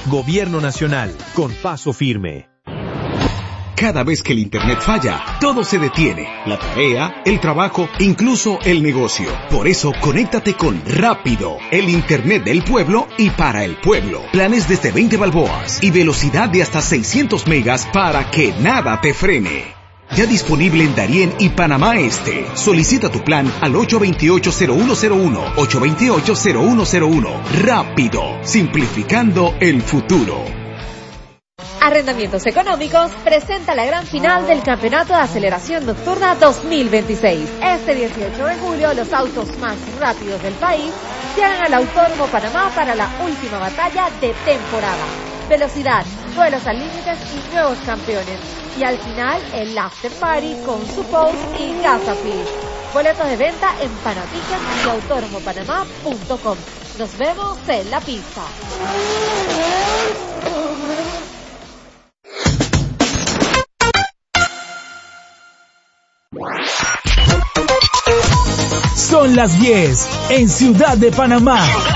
Gobierno Nacional, con paso firme. Cada vez que el internet falla, todo se detiene. La tarea, el trabajo, incluso el negocio. Por eso, conéctate con Rápido, el internet del pueblo y para el pueblo. Planes desde 20 balboas y velocidad de hasta 600 megas para que nada te frene. Ya disponible en Darién y Panamá Este. Solicita tu plan al 828-0101, 828-0101. Rápido, simplificando el futuro. Arrendamientos Económicos presenta la gran final del Campeonato de Aceleración Nocturna 2026. Este 18 de julio, los autos más rápidos del país llegan al Autódromo Panamá para la última batalla de temporada. Velocidad, duelos al límites y nuevos campeones. Y al final, el After Party con su post y Gasafish. Boletos de venta en Panaticket y autódromopanamá.com. Nos vemos en la pista. Son las 10 en Ciudad de Panamá.